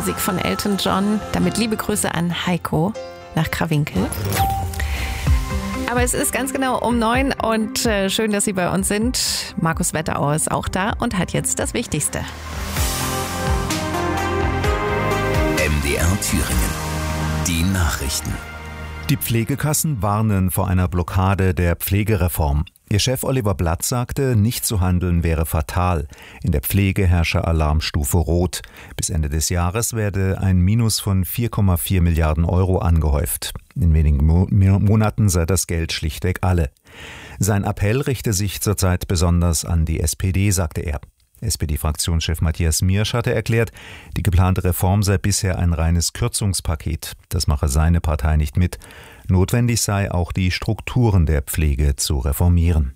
Musik von Elton John. Damit liebe Grüße an Heiko nach Krawinkel. Aber es ist ganz genau um 9 und schön, dass Sie bei uns sind. Markus Wetterauer ist auch da und hat jetzt das Wichtigste. MDR Thüringen. Die Nachrichten. Die Pflegekassen warnen vor einer Blockade der Pflegereform. Ihr Chef Oliver Blatt sagte, nicht zu handeln wäre fatal. In der Pflege herrsche Alarmstufe Rot. Bis Ende des Jahres werde ein Minus von 4,4 Milliarden Euro angehäuft. In wenigen Monaten sei das Geld schlichtweg alle. Sein Appell richte sich zurzeit besonders an die SPD, sagte er. SPD-Fraktionschef Matthias Miersch hatte erklärt, die geplante Reform sei bisher ein reines Kürzungspaket. Das mache seine Partei nicht mit. Notwendig sei auch die Strukturen der Pflege zu reformieren.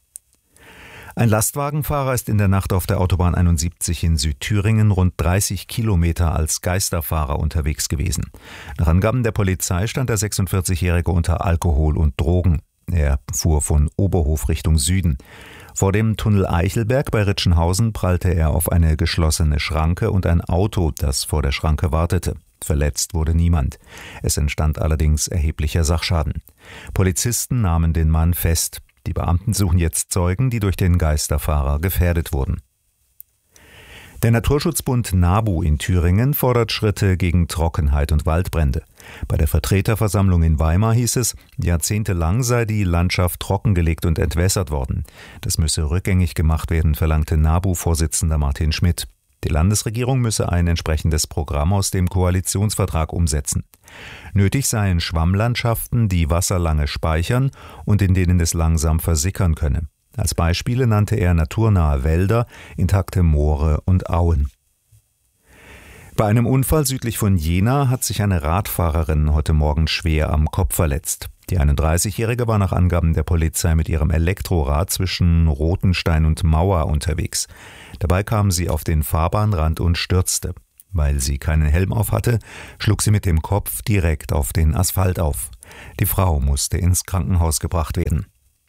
Ein Lastwagenfahrer ist in der Nacht auf der Autobahn 71 in Südthüringen rund 30 Kilometer als Geisterfahrer unterwegs gewesen. Nach Angaben der Polizei stand der 46-Jährige unter Alkohol und Drogen. Er fuhr von Oberhof Richtung Süden. Vor dem Tunnel Eichelberg bei Ritschenhausen prallte er auf eine geschlossene Schranke und ein Auto, das vor der Schranke wartete. Verletzt wurde niemand. Es entstand allerdings erheblicher Sachschaden. Polizisten nahmen den Mann fest. Die Beamten suchen jetzt Zeugen, die durch den Geisterfahrer gefährdet wurden. Der Naturschutzbund NABU in Thüringen fordert Schritte gegen Trockenheit und Waldbrände. Bei der Vertreterversammlung in Weimar hieß es, jahrzehntelang sei die Landschaft trockengelegt und entwässert worden. Das müsse rückgängig gemacht werden, verlangte NABU-Vorsitzender Martin Schmidt. Die Landesregierung müsse ein entsprechendes Programm aus dem Koalitionsvertrag umsetzen. Nötig seien Schwammlandschaften, die Wasser lange speichern und in denen es langsam versickern könne. Als Beispiele nannte er naturnahe Wälder, intakte Moore und Auen. Bei einem Unfall südlich von Jena hat sich eine Radfahrerin heute Morgen schwer am Kopf verletzt. Die 31-Jährige war nach Angaben der Polizei mit ihrem Elektrorad zwischen Rothenstein und Mauer unterwegs. Dabei kam sie auf den Fahrbahnrand und stürzte. Weil sie keinen Helm auf hatte, schlug sie mit dem Kopf direkt auf den Asphalt auf. Die Frau musste ins Krankenhaus gebracht werden.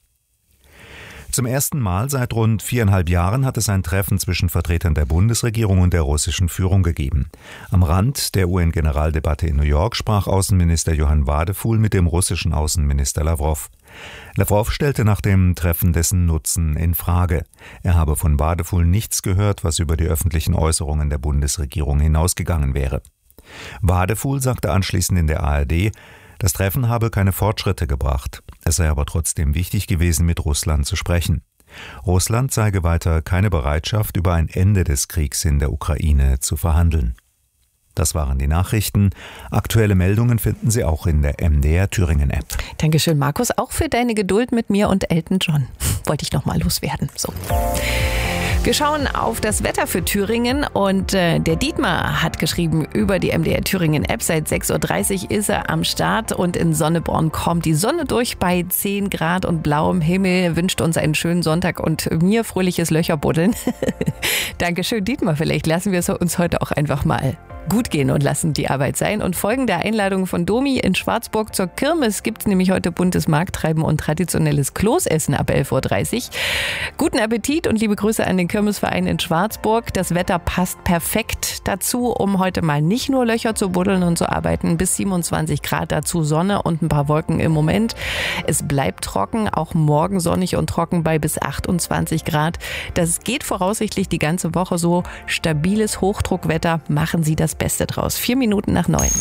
Zum ersten Mal seit rund 4,5 Jahren hat es ein Treffen zwischen Vertretern der Bundesregierung und der russischen Führung gegeben. Am Rand der UN-Generaldebatte in New York sprach Außenminister Johann Wadefuhl mit dem russischen Außenminister Lawrow. Lawrow stellte nach dem Treffen dessen Nutzen in Frage. Er habe von Wadefuhl nichts gehört, was über die öffentlichen Äußerungen der Bundesregierung hinausgegangen wäre. Wadefuhl sagte anschließend in der ARD, das Treffen habe keine Fortschritte gebracht. Es sei aber trotzdem wichtig gewesen, mit Russland zu sprechen. Russland zeige weiter keine Bereitschaft, über ein Ende des Kriegs in der Ukraine zu verhandeln. Das waren die Nachrichten. Aktuelle Meldungen finden Sie auch in der MDR Thüringen App. Dankeschön, Markus, auch für deine Geduld mit mir und Elton John. Wollte ich noch mal loswerden. So. Wir schauen auf das Wetter für Thüringen und der Dietmar hat geschrieben über die MDR Thüringen App. Seit 6.30 Uhr ist er am Start und in Sonneborn kommt die Sonne durch bei 10 Grad und blauem Himmel. Wünscht uns einen schönen Sonntag und mir fröhliches Löcherbuddeln. Dankeschön, Dietmar. Vielleicht lassen wir es uns heute auch einfach mal gut gehen und lassen die Arbeit sein. Und folgen der Einladung von Domi in Schwarzburg zur Kirmes gibt es nämlich heute buntes Markttreiben und traditionelles Kloßessen ab 11.30 Uhr. Guten Appetit und liebe Grüße an den Kirmesverein in Schwarzburg. Das Wetter passt perfekt dazu, um heute mal nicht nur Löcher zu buddeln und zu arbeiten. Bis 27 Grad, dazu Sonne und ein paar Wolken im Moment. Es bleibt trocken, auch morgen sonnig und trocken bei bis 28 Grad. Das geht voraussichtlich die ganze Woche so. Stabiles Hochdruckwetter, machen Sie das Beste draus. 4 Minuten nach 9.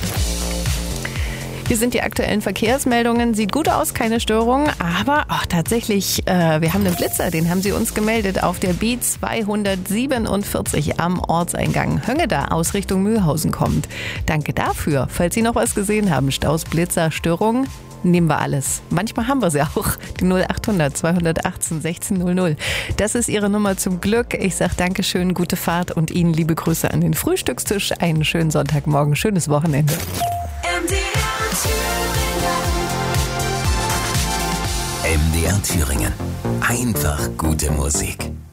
Hier sind die aktuellen Verkehrsmeldungen. Sieht gut aus, keine Störung. Aber tatsächlich, wir haben einen Blitzer, den haben Sie uns gemeldet auf der B247 am Ortseingang Höngeda aus Richtung Mühlhausen kommt. Danke dafür. Falls Sie noch was gesehen haben, Staus, Blitzer, Störungen, nehmen wir alles. Manchmal haben wir sie auch. Die 0800 218 1600. Das ist Ihre Nummer zum Glück. Ich sage Dankeschön, gute Fahrt und Ihnen liebe Grüße an den Frühstückstisch. Einen schönen Sonntagmorgen, schönes Wochenende. MDR Thüringen. Einfach gute Musik.